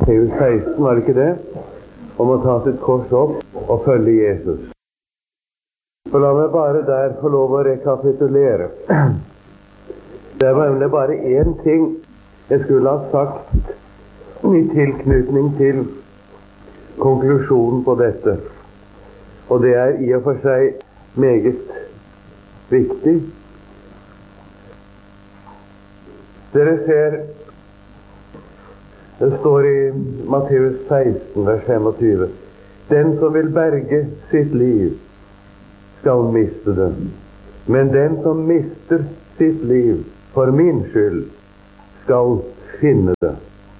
Matteus 16, var det ikke det? Om å ta sitt kors opp og følge Jesus. For la meg bare der få lov å rekapitulere. Det var nemlig bare én ting jeg skulle ha sagt i tilknytning til konklusjonen på dette. Og det er i og for seg meget viktig. Dere ser, det står i Matteus 16, vers 25. Den som vil berge sitt liv, skal miste det. Men den som mister sitt liv for min skyld, skal finne det.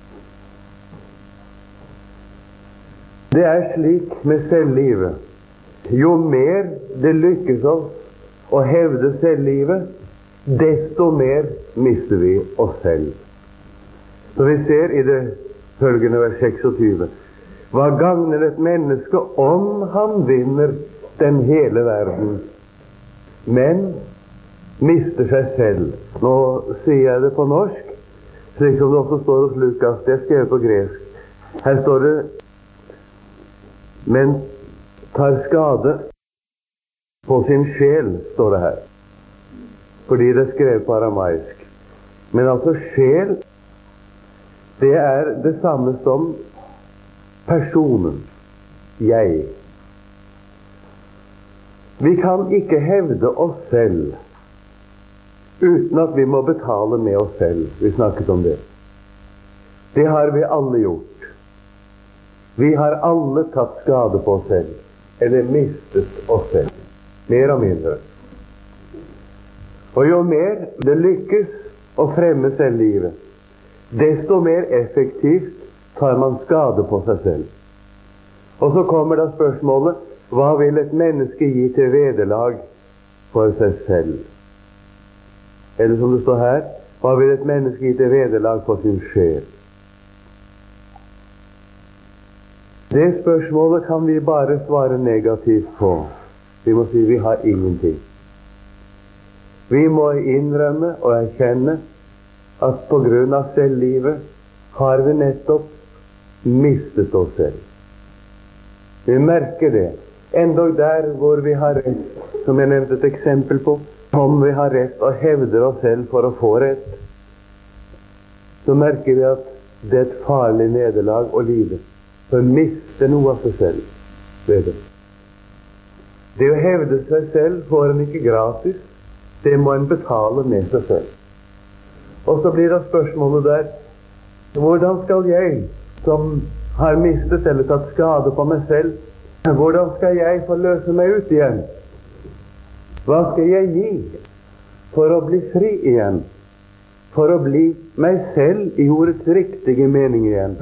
Det er slik med selvlivet. Jo mer det lykkes oss å hevde selvlivet, desto mer mister vi oss selv. Så vi ser i det følgende vers 26. Hva gagner et menneske om han vinner den hele verden, men mister seg selv? Nå sier jeg det på norsk, slik som det også står hos Lukas. Det er skrevet på gresk. Her står det, men tar skade på sin sjel, står det her. Fordi det er skrevet på aramaisk. Men altså sjel, det er det samme som personen, jeg. Vi kan ikke hevde oss selv uten at vi må betale med oss selv. Vi snakket om det. Det har vi alle gjort. Vi har alle tatt skade på oss selv, eller mistet oss selv, mer og mindre. Og jo mer det lykkes å fremme selvlivet, desto mer effektivt tar man skade på seg selv. Og så kommer da spørsmålet, hva vil et menneske gi til vederlag for seg selv? Eller som det står her, hva vil et menneske gi til vederlag for sin sjel? Det spørsmålet kan vi bare svare negativt på. Vi må si vi har ingenting. Vi må innrømme og erkjenne at på grunn av selvlivet har vi nettopp mistet oss selv. Vi merker det. Endog der hvor vi har rett, som jeg nevnte et eksempel på, om vi har rett og hevder oss selv for å få rett, så merker vi at det er et farlig nederlag å lide. For miste noe av seg selv ved det. Det å hevde seg selv får en ikke gratis. Det må en betale med seg selv. Og så blir det spørsmålet der, hvordan skal jeg, som har mistet eller tatt skade på meg selv, hvordan skal jeg få løse meg ut igjen? Hva skal jeg gi for å bli fri igjen? For å bli meg selv i ordets riktige mening igjen?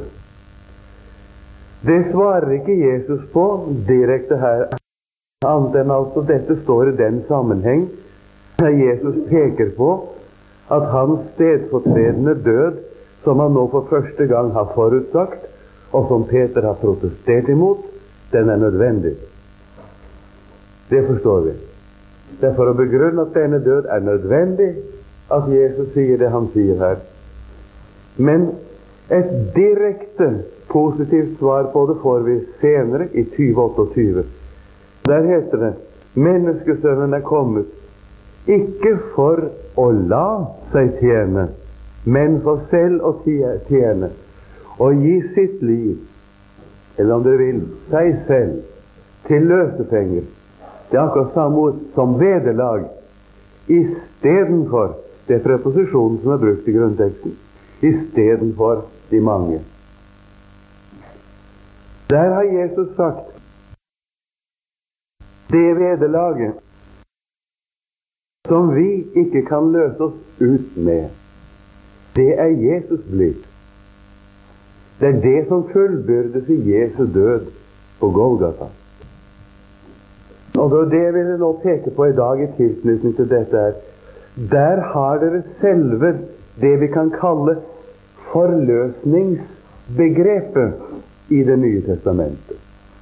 Det svarer ikke Jesus på direkte her, annet enn altså dette står i den sammenheng der Jesus peker på at hans stedfortredende død, som han nå for første gang har forutsagt, og som Peter har protestert imot, den er nødvendig. Det forstår vi. Det er for å begrunne at denne død er nødvendig at Jesus sier det han sier her. Men et direkte positivt svar på det får vi senere i 2028. Der heter det, menneskesønnen er kommet, ikke for å la seg tjene, men for selv å tjene, og gi sitt liv, eller om dere vil, seg selv, til løsepenger. Det er akkurat samme ord som vederlag, i stedet for det preposisjonen som er brukt i grunnteksten, i stedet for de mange. Der har Jesus sagt, det vederlaget som vi ikke kan løse oss ut med, det er Jesus blitt. Det er det som fullbyrdes i Jesu død på Golgata. Og det vil jeg nå peke på i dag i tilknytning til dette her. Der har dere selve det vi kan kalle forløsningsbegrepet i Det nye testamentet.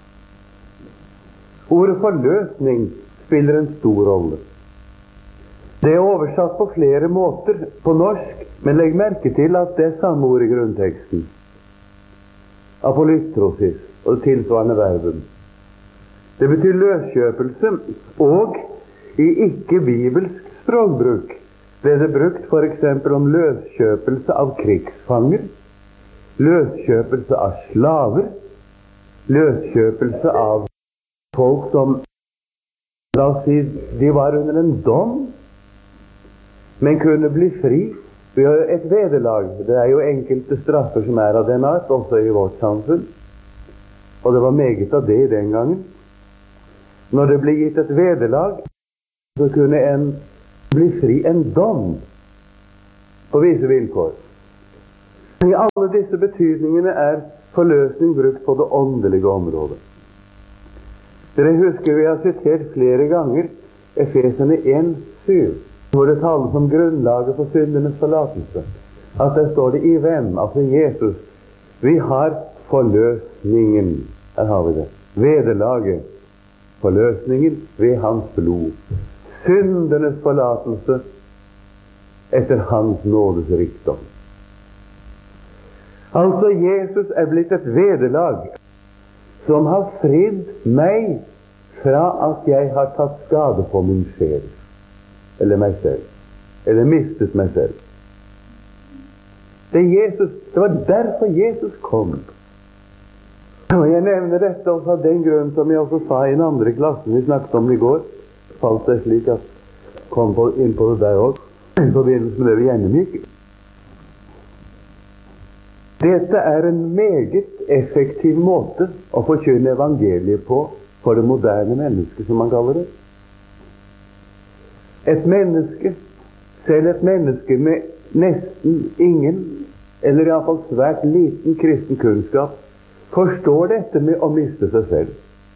Ordet forløsning spiller en stor rolle. Det er oversatt på flere måter på norsk, men legg merke til at det er samme ord i grunnteksten. apolytrosis og det tilsvarende verben. Det betyr løskjøpelse, og i ikke-bibelsk språkbruk ble det brukt for eksempel om løskjøpelse av krigsfanger, løskjøpelse av slaver, løskjøpelse av folk som, la oss si, de var under en dom, men kunne bli fri ved et vederlag. Det er jo enkelte straffer som er av den art, også i vårt samfunn. Og det var meget av det i den gangen. Når det ble gitt et vederlag, så kunne en bli fri en dom på visse vilkår. I alle disse betydningene er forløsning brukt på det åndelige området. Dere husker vi har sitert flere ganger Efeserne 1:7, hvor det tales om grunnlaget for syndenes forlatelse. At der står det i hvem, altså Jesus. Vi har forløsningen. Her har vi det. Vederlaget. Forløsningen ved hans blod. Syndenes forlatelse etter hans nådes rikdom. Altså Jesus er blitt et vederlag som har fridd meg fra at jeg har tatt skade på min sjel. Eller meg selv. Eller mistet meg selv. Det var derfor Jesus kom. Og jeg nevner dette også av den grunn som jeg også sa i den andre klassen vi snakket om i går. Falt det slik at kom inn på det der også, i forbindelse med det vi gjennomgikk. Dette er en meget effektiv måte å forkynne evangeliet på for det moderne mennesket, som man kaller det. Et menneske, selv et menneske med nesten ingen, eller i hvert fall svært liten kristen kunnskap, forstår dette med å miste seg selv.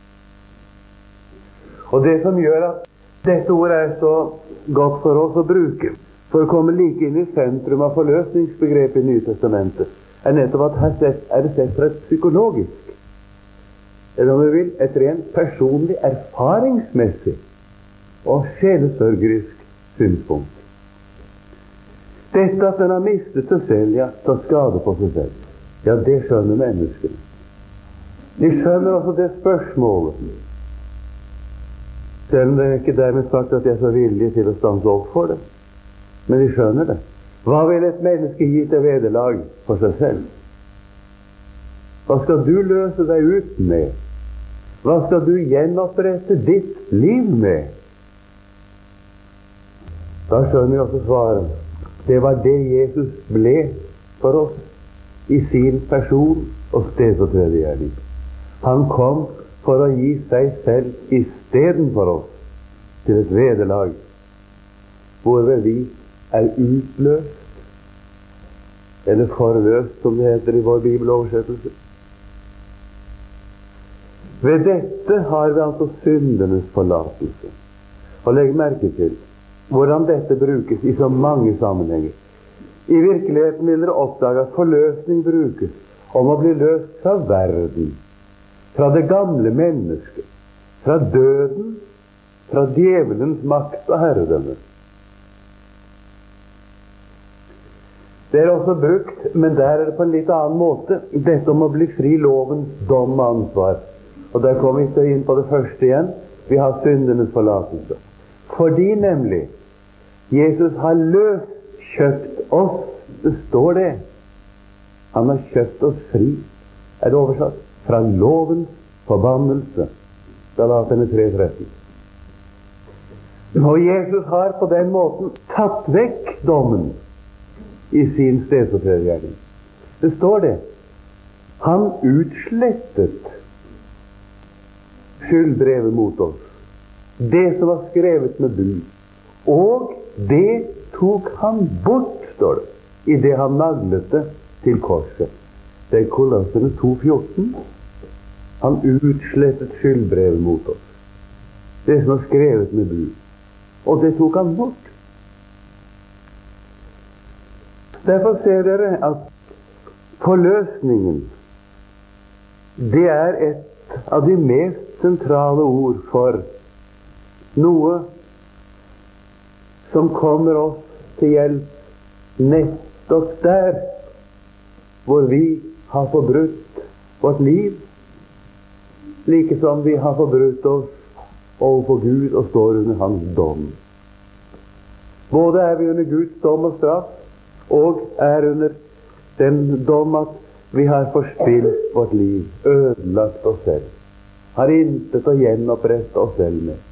Og det som gjør at dette ordet er så godt for oss å bruke, for å komme like inn i sentrum av forløsningsbegrepet i Nye Testamentet, er nettopp at her er det sett fra et psykologisk, eller om vi vil, et rent personlig, erfaringsmessig og sjelesørgerisk synspunkt. Dette at den har mistet seg selv, ja, tar skade på seg selv, ja, det skjønner menneskene. De skjønner også det spørsmålet. Selv om det er ikke dermed sagt at jeg er så villig til å stanse opp for det. Men de skjønner det. Hva vil et menneske gi til vederlag for seg selv? Hva skal du løse deg ut med? Hva skal du gjenopprette ditt liv med? Da skjønner vi også svaret. Det var det Jesus ble for oss i sin person og stedfortredergjerning. Han kom for å gi seg selv istedenfor oss til et vederlag, hvorved vi er utløst, eller forløst, som det heter i vår bibeloversettelse. Ved dette har vi altså syndenes forlatelse. Og legg merke til hvordan dette brukes i så mange sammenhenger. I virkeligheten vil dere oppdage at forløsning brukes om å bli løst fra verden, fra det gamle mennesket, fra døden, fra djevelens makt og herredømme. Det er også brukt, men der er det på en litt annen måte, dette om å bli fri lovens dom og ansvar. Og der kommer vi inn på det første igjen. Vi har syndenes forlatelse. Fordi nemlig Jesus har løskjøpt oss. Det står det. Han har kjøpt oss fri, er det oversatt, fra lovens forbannelse. Galaterne 3:13. Og Jesus har på den måten tatt vekk dommen i sin stedfortredergjerning. Det står det. Han utslettet skyldbrevet mot oss. Det som var skrevet med bud. Og det tok han bort, står det, i det han naglet det til korset. Det er Kolosserne 2:14. Han utslettet skyldbrevet mot oss. Det som var skrevet med bud. Og det tok han bort. Derfor ser dere at forløsningen, det er et av de mest sentrale ord for noe som kommer oss til hjelp nettopp der hvor vi har forbrutt vårt liv, like som vi har forbrutt oss overfor Gud og står under hans dom. Både er vi under Guds dom og straff, og er under den dom at vi har forspilt vårt liv, ødelagt oss selv, har intet å gjenopprette oss selv med.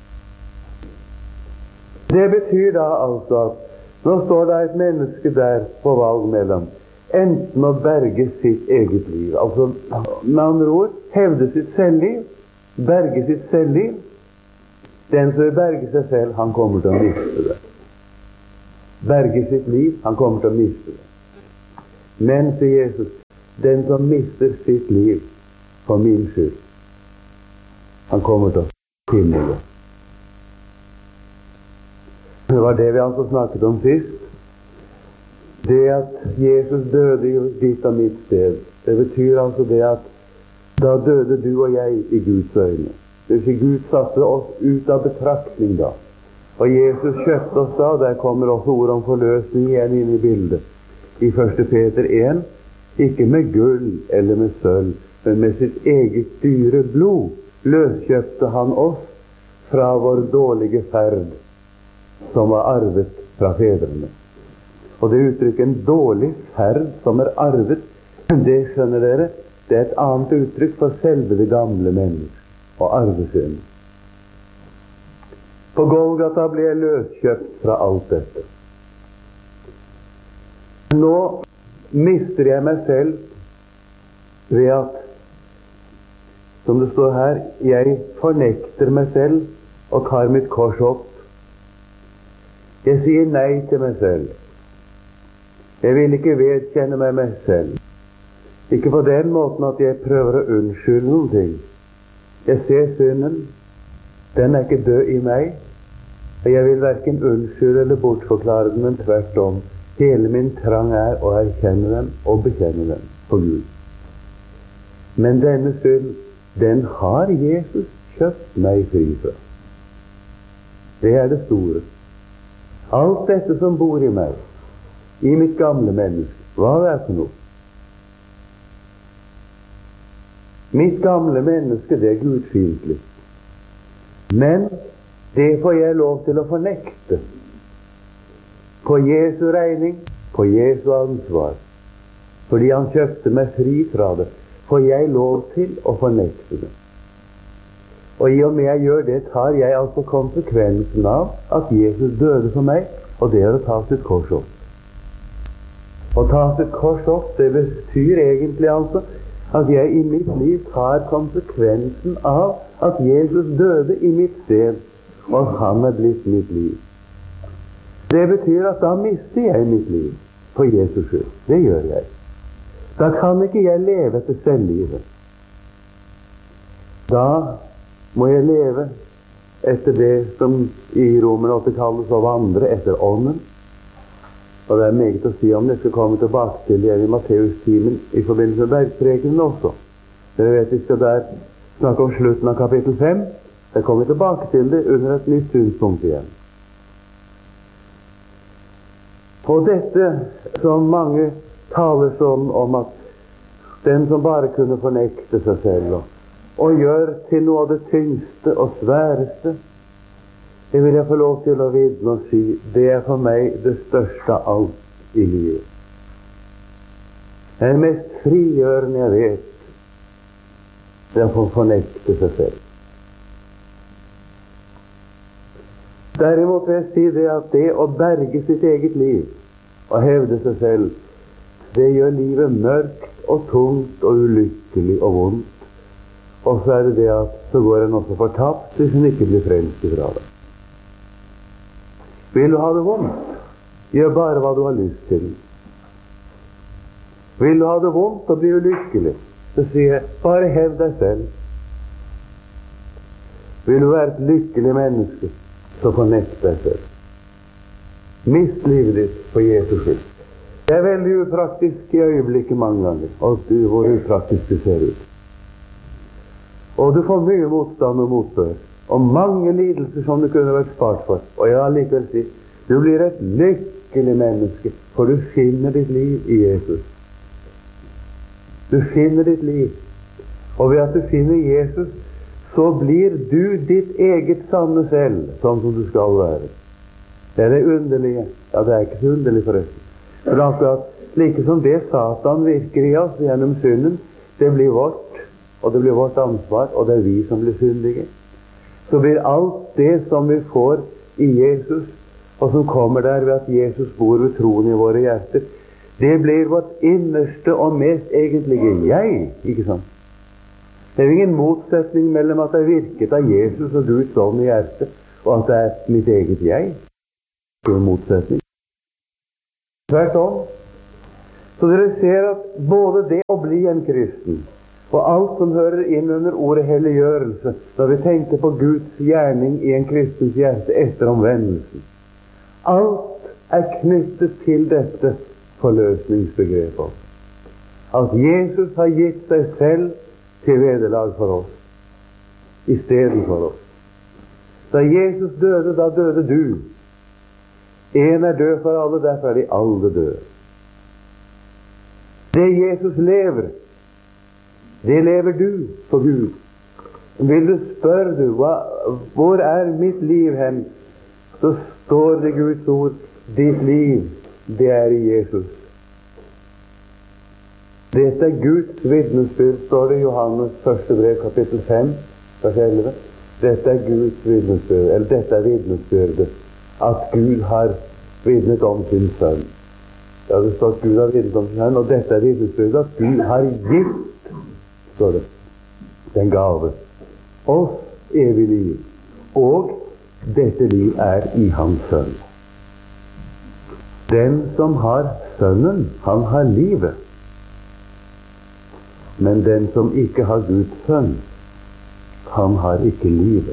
Det betyr da altså at nå står det et menneske der på valg mellom enten å berge sitt eget liv, altså med andre ord hevde sitt selvliv, berge sitt selvliv. Den som vil berge seg selv, han kommer til å miste det. Berge sitt liv, han kommer til å miste det. Men, sier Jesus, den som mister sitt liv for min skyld, han kommer til å finne det. Det var det vi altså snakket om sist. Det at Jesus døde i ditt og mitt sted, det betyr altså det at da døde du og jeg i Guds øyne. Det vil si, Gud satte oss ut av betraktning da. Og Jesus kjøpte oss da, og der kommer også ord om forløsning igjen inn i bildet. I 1. Peter 1, ikke med gull eller med sølv, men med sitt eget dyre blod løskjøpte han oss fra vår dårlige ferd, som var arvet fra fedrene. Og det uttrykket en dårlig ferd som er arvet, det skjønner dere, det er et annet uttrykk for selve det gamle mennesket og arvesynden. På Golgata ble jeg løskjøpt fra alt dette. Nå mister jeg meg selv ved at, som det står her, jeg fornekter meg selv og tar mitt kors opp. Jeg sier nei til meg selv. Jeg vil ikke vedkjenne meg selv. Ikke på den måten at jeg prøver å unnskylde noen ting. Jeg ser synden. Den er ikke død i meg. Og jeg vil hverken unnskylde eller bortforklare den, men tvert om. Hele min trang er å erkjenne den og bekjenne den for Gud. Men denne synd, den har Jesus kjøpt meg fri fra. Det er det store. Alt dette som bor i meg, i mitt gamle menneske, hva er det for noe? Mitt gamle menneske, det er gudfiendtlig. Men det får jeg lov til å fornekte. På Jesu regning, på Jesu ansvar. Fordi han kjøpte meg fri fra det, får jeg lov til å fornekte det. Og i og med jeg gjør det, tar jeg altså konsekvensen av at Jesus døde for meg, og det er å ta sitt kors opp. Å ta sitt kors opp, det betyr egentlig altså at jeg i mitt liv tar konsekvensen av at Jesus døde i mitt sted, og han er blitt mitt liv. Det betyr at da mister jeg mitt liv på Jesus skyld. Det gjør jeg. Da kan ikke jeg leve etter selvlivet. Da må jeg leve etter det som i Romer 8 kalles å vandre etter ånden. Og det er meget å si om det. Jeg skal komme tilbake til det i Matteus-timen i forbindelse med bergprekenen også. Dere vet vi skal der snakke om slutten av kapittel 5. Jeg kommer tilbake til det under et nytt synspunkt igjen. Og dette som mange taler sånn om at den som bare kunne fornekte seg selv og gjør til noe av det tyngste og sværeste, det vil jeg få lov til å vitne og si, det er for meg det største av alt i livet. Det er mest frigjørende jeg vet, det er å fornekte seg selv. Derimot vil jeg si det at det å berge sitt eget liv og hevde seg selv, det gjør livet mørkt og tungt og ulykkelig og vondt. Og så er det det at så går en også fortapt hvis en ikke blir frelst fra det. Vil du ha det vondt? Gjør bare hva du har lyst til. Vil du ha det vondt og bli ulykkelig? Så sier jeg, bare hev deg selv. Vil du være et lykkelig menneske, så fornekt deg selv. Mist livet ditt på Jesus skyld. Det er veldig upraktisk i øyeblikket mange ganger, og du, hvor upraktisk du ser ut. Og du får mye motstand og motbør, og mange lidelser som du kunne vært spart for. Og jeg har likevel sier, du blir et lykkelig menneske, for du finner ditt liv i Jesus. Du finner ditt liv Og ved at du finner Jesus, så blir du ditt eget sanne selv, sånn som du skal være. Det er det underlige. Ja, det er ikke så underlig forresten. For akkurat like som det Satan virker i oss gjennom synden, det blir vårt, og det blir vårt ansvar, og det er vi som blir syndige. Så blir alt det som vi får i Jesus, og som kommer der ved at Jesus bor ved troen i våre hjerter, det blir vårt innerste og mest egentlige jeg, ikke sant? Det er jo ingen motsetning mellom at det er virket av Jesus og Guds ånd i hjertet, og at det er mitt eget jeg. Det er en motsetning. Tvert om. Så dere ser at både det å bli en kristen, og alt som hører inn under ordet helliggjørelse, når vi tenker på Guds gjerning i en kristens hjerte etter omvendelsen, alt er knyttet til dette forløsningsbegrepet. At Jesus har gitt seg selv til vederlag for oss, i stedet for oss. Da Jesus døde, da døde du. En er død for alle, derfor er de alle døde. Det Jesus lever, det lever du for Gud. Vil du spørre du, hvor er mitt liv hen? Så står det Guds ord, ditt liv, det er i Jesus. Dette er Guds vitnesbyrd, står det i Johannes første brev, kapittel 5, vers 11. Dette er Guds vitnesbyrd, eller dette er vitnesbyrdet, at Gud har vitnet om sin sønn. Ja, det står at Gud har vitnet om sin sønn, og dette er vitnesbyrdet, at Gud har gitt, står det, den gave, oss evig liv, og dette liv er i hans sønn. Den som har sønnen, han har livet. Men den som ikke har Guds sønn, han har ikke livet.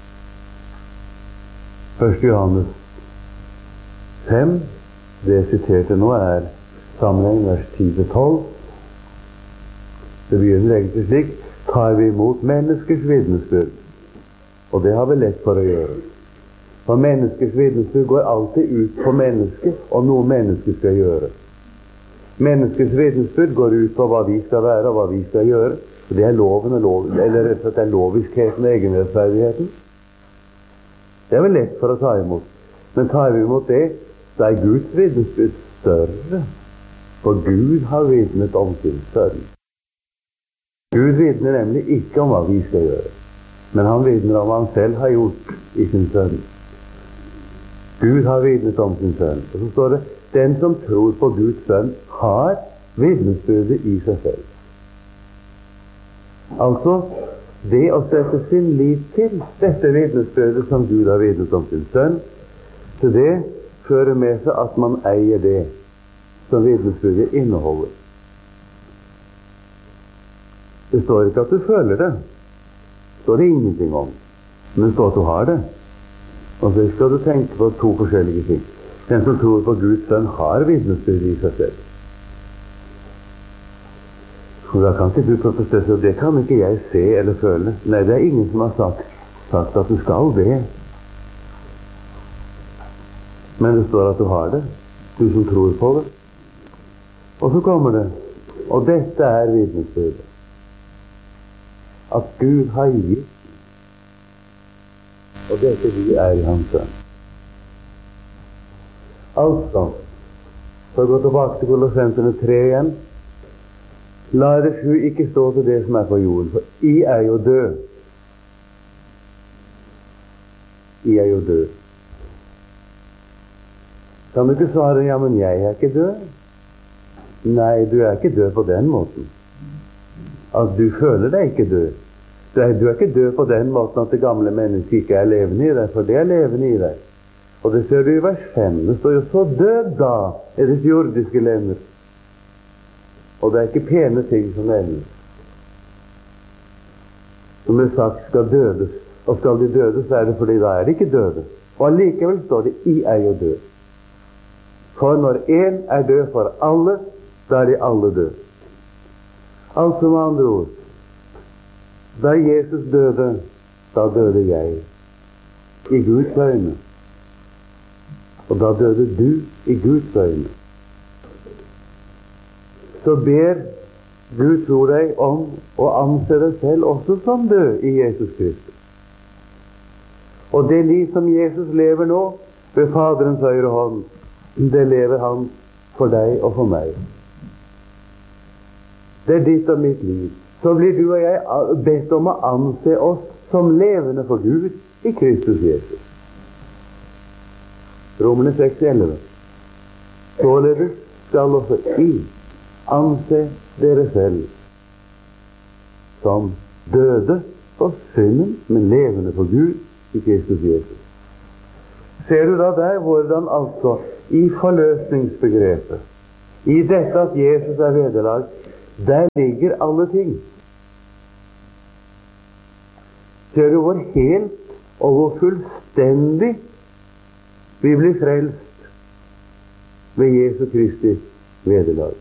1. Johannes 5, det jeg siterte nå, er sammenheng vers 10-12. Det begynner egentlig slik: tar vi imot menneskers vitnesbyrd, og det har vi lett for å gjøre. For menneskers vitnesbyrd går alltid ut på mennesket, og noe mennesket skal gjøre. Menneskets vitnesbyrd går ut på hva vi skal være og hva vi skal gjøre. Det er loven og loven, eller rett og slett er loviskheten og egenrettferdigheten. Det er vel lett for å ta imot. Men tar vi imot det, så er Guds vitnesbyrd større. For Gud har vitnet om sin sønn. Gud vitner nemlig ikke om hva vi skal gjøre, men han vitner om hva han selv har gjort i sin sønn. Gud har vitnet om sin sønn. Og så står det: den som tror på Guds sønn, har vitnesbyrdet i seg selv. Altså, det å sette sin lit til dette vitnesbyrdet som Gud har vitnet om sin sønn, til det fører med seg at man eier det som vitnesbyrdet inneholder. Det står ikke at du føler det. Det står det ingenting om. Men det står at du har det. Og så skal du tenke på to forskjellige ting. Den som tror på Guds sønn, har vitnesbyrd i seg selv. Og da kan ikke du protestere, så det kan ikke jeg se eller føle. Nei, det er ingen som har sagt at du skal det. Men det står at du har det, du som tror på det. Og så kommer det, og dette er vitnesbyrdet, at Gud har gitt, og dette vi er i hans sønn. Altså, for å gå tilbake til Kolossenserne 3 igjen, la deres hu ikke stå til det som er på jorden, for I er jo død. I er jo død. Kan du ikke svare, ja, men jeg er ikke død? Nei, du er ikke død på den måten. Altså, du føler deg ikke død. Du er ikke død på den måten at det gamle mennesket ikke er levende i deg, for det er levende i deg. Og det ser du i vers 5. Det står jo: så død da er dets jordiske lemmer. Og det er ikke pene ting som nevnes. Som det sagt skal dødes. Og skal de døde, så er det fordi da er de ikke døde. Og allikevel står det: I er jo død. For når en er død for alle, da er de alle døde. Altså med andre ord, da Jesus døde, da døde jeg. I Guds øyne. Og da døde du i Guds øyne. Så ber Du tror deg om og anser deg selv også som død i Jesus Kristus. Og det liv som Jesus lever nå ved Faderens høyre hånd, det lever han for deg og for meg. Det er ditt og mitt liv. Så blir du og jeg bedt om å anse oss som levende for Gud i Kristus Jesus. Romerne 6:11. Således skal også I anse dere selv som døde for synden, men levende for Gud i Kristus Jesus. Ser du da der hvordan altså i forløsningsbegrepet, i dette at Jesus er vederlag, der ligger alle ting. Ser du hvor helt og hvor fullstendig vi blir frelst ved Jesu Kristi vederlag.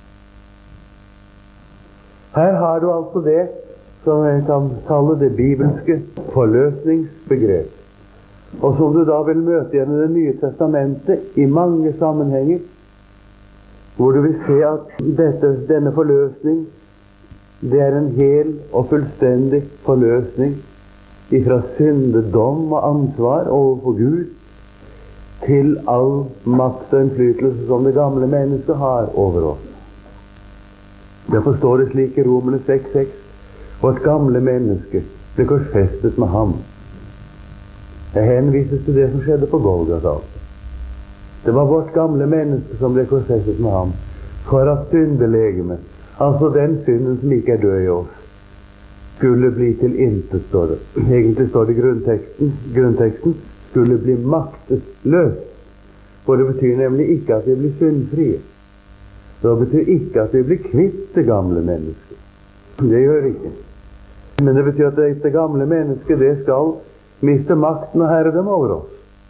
Her har du altså det som jeg kan kalle det bibelske forløsningsbegrep, og som du da vil møte gjennom Det nye testamentet i mange sammenhenger, hvor du vil se at denne forløsning, det er en hel og fullstendig forløsning ifra syndedom og ansvar overfor Gud til all makt og innflytelse som det gamle mennesket har over oss. Derfor står det slik i Romerne 6:6, vårt gamle menneske ble korsfestet med ham. Det henvises til det som skjedde på Golgata. Det var vårt gamle menneske som ble korsfestet med ham, for at syndelegemet, altså den synden som ikke er død i oss, skulle bli til intet, står det. Egentlig står det i grunnteksten skulle bli maktesløs. For det betyr nemlig ikke at vi blir syndfrie. Det betyr ikke at vi blir kvitt det gamle mennesket. Det gjør det ikke. Men det betyr at det gamle mennesket, det skal miste makten og herredømme over oss.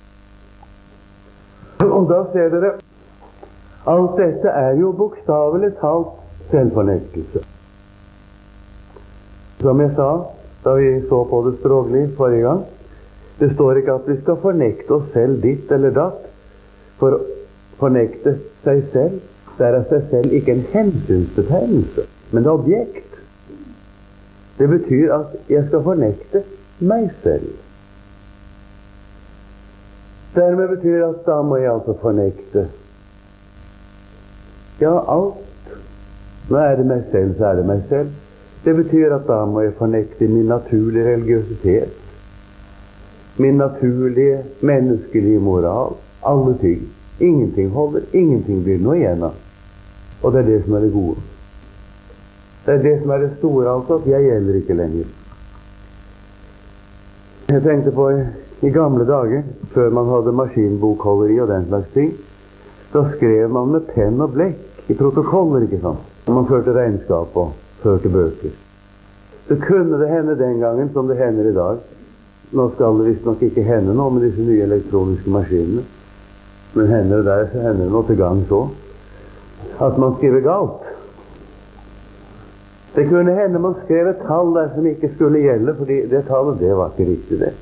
Og da ser dere, alt dette er jo bokstavelig talt selvfornektelse. Som jeg sa, da vi så på det språklig forrige gang, det står ikke at vi skal fornekte oss selv ditt eller datt. For å fornekte seg selv, der er seg selv ikke en hensynsbetegnelse, men objekt. Det betyr at jeg skal fornekte meg selv. Dermed betyr det at da må jeg altså fornekte alt. Nå er det meg selv, så er det meg selv. Det betyr at da må jeg fornekte min naturlige religiøsitet, min naturlige menneskelige moral, alle ting. Ingenting holder, ingenting blir noe igjen av. Og det er det som er det gode. Det er det som er det store, altså, at jeg gjelder ikke lenger. Jeg tenkte på i gamle dager, før man hadde maskinbokholderi og den slags ting, da skrev man med penn og blekk i protokoller, ikke sant? Når man førte regnskap og førte bøker. Så kunne det hende den gangen som det hender i dag. Nå skal det visst nok ikke hende noe med disse nye elektroniske maskinene. Men hender det der, så hender det noe til gang så. At man skriver galt. Det kunne hende man skrev et tall der som ikke skulle gjelde, fordi det tallet, det var ikke riktig det.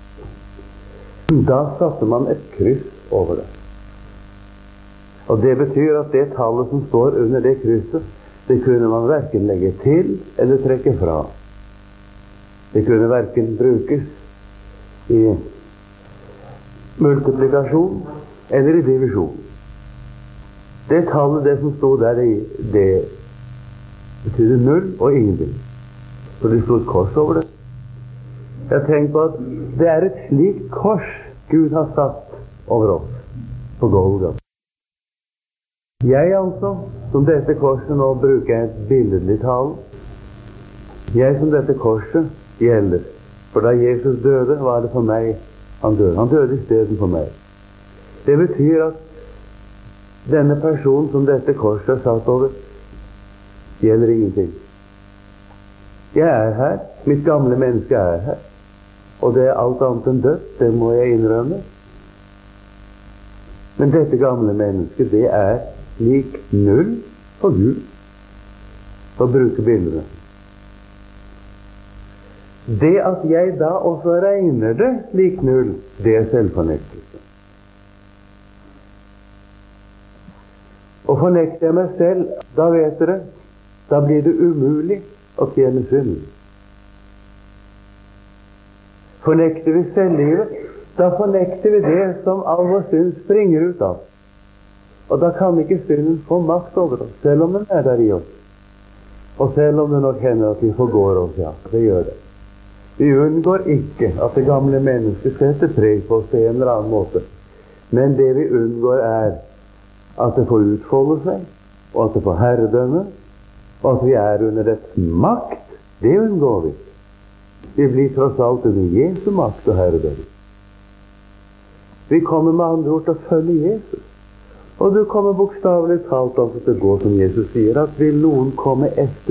Da satte man et kryss over det. Og det betyr at det tallet som står under det krysset, det kunne man hverken legge til eller trekke fra. Det kunne hverken brukes i multiplikasjon eller i divisjon. Det tallet, det som stod der, det betyr 0 og ingenting. Så det stod et kors over det. Jeg tenker på at det er et slikt kors Gud har satt over oss på Golgata. Jeg altså, som dette korset nå bruker et billedlig tale. Jeg som dette korset gjelder. For da Jesus døde, var det for meg han døde. Han døde i stedet for meg. Det betyr at denne personen som dette korset er satt over, gjelder ingenting. Jeg er her. Mitt gamle menneske er her. Og det er alt annet enn dødt. Det må jeg innrømme. Men dette gamle mennesket, det er lik 0 for Gud. For å bruke bildene. Det at jeg da også regner det lik 0, det er selvfornektelse. Og fornekter jeg meg selv, da vet dere, Da blir det umulig å tjene synden. Fornekter vi selvlivet, da fornekter vi det som av vår synd springer ut av. Og da kan ikke synden få makt over oss, selv om den er der i oss. Og selv om det nok hender at vi forgår oss, ja, det gjør det. Vi unngår ikke at det gamle mennesket setter preg på oss på en eller annen måte. Men det vi unngår er at det får utfolde seg, og at det får herredømme, og at vi er under dets makt. Det unngår vi. Vi blir tross alt under Jesu makt og herredømme. Vi kommer med andre ord til å følge Jesus. Og du kommer bokstavelig talt altså til å gå som Jesus sier, at vil noen komme etter